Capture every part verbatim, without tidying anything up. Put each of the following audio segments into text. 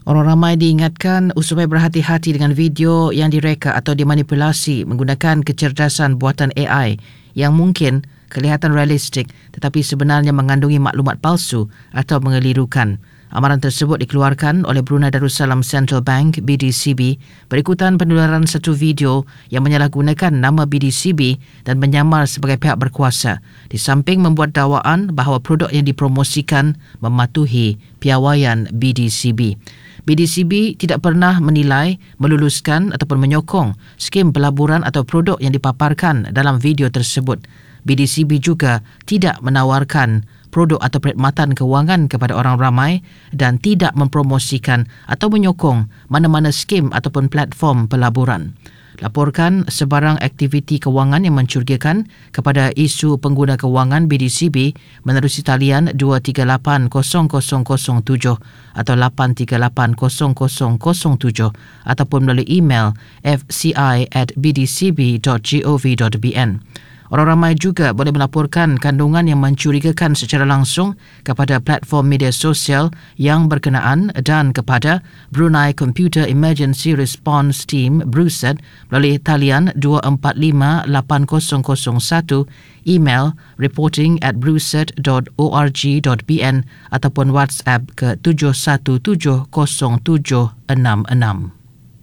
Orang ramai diingatkan supaya berhati-hati dengan video yang direka atau dimanipulasi menggunakan kecerdasan buatan A I yang mungkin kelihatan realistik tetapi sebenarnya mengandungi maklumat palsu atau mengelirukan. Amaran tersebut dikeluarkan oleh Brunei Darussalam Central Bank B D C B berikutan penularan satu video yang menyalahgunakan nama B D C B dan menyamar sebagai pihak berkuasa di samping membuat dakwaan bahawa produk yang dipromosikan mematuhi piawaian B D C B. B D C B tidak pernah menilai, meluluskan ataupun menyokong skim pelaburan atau produk yang dipaparkan dalam video tersebut. B D C B juga tidak menawarkan produk atau perkhidmatan kewangan kepada orang ramai dan tidak mempromosikan atau menyokong mana-mana skim ataupun platform pelaburan. Laporkan sebarang aktiviti kewangan yang mencurigakan kepada isu pengguna kewangan B D C B menerusi talian dua tiga lapan kosong kosong kosong tujuh atau lapan tiga lapan kosong kosong kosong tujuh ataupun melalui email f c i at b d c b dot gov dot b n. Orang ramai juga boleh melaporkan kandungan yang mencurigakan secara langsung kepada platform media sosial yang berkenaan dan kepada Brunei Computer Emergency Response Team BRUSET melalui talian dua empat lima lapan kosong kosong satu, email reporting at bruset dot org dot b n ataupun WhatsApp ke tujuh satu tujuh kosong tujuh enam enam.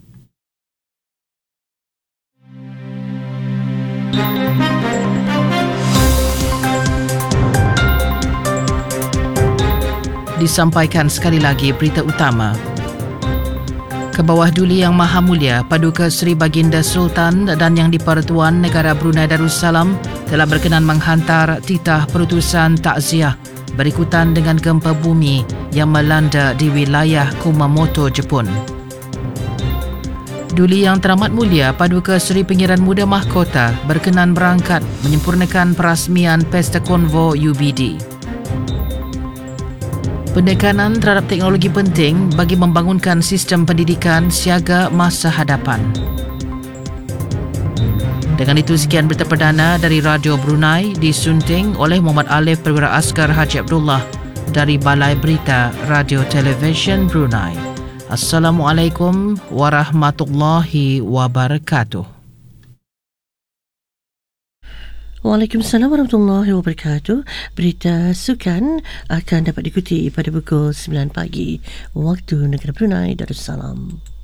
Disampaikan sekali lagi berita utama. Kebawah Duli Yang Maha Mulia Paduka Seri Baginda Sultan dan Yang di-Pertuan Negara Brunei Darussalam telah berkenan menghantar titah perutusan takziah berikutan dengan gempa bumi yang melanda di wilayah Kumamoto, Jepun. Duli Yang Teramat Mulia Paduka Seri Pengiran Muda Mahkota berkenan berangkat menyempurnakan perasmian Pesta Konvo U B D. Penekanan terhadap teknologi penting bagi membangunkan sistem pendidikan siaga masa hadapan. Dengan itu, sekian berita perdana dari Radio Brunei disunting oleh Muhammad Alif Perwira Askar Haji Abdullah dari Balai Berita Radio Television Brunei. Assalamualaikum warahmatullahi wabarakatuh. Waalaikumsalam warahmatullahi wabarakatuh. Berita sukan akan dapat diikuti pada pukul sembilan pagi waktu negara Brunei Darussalam.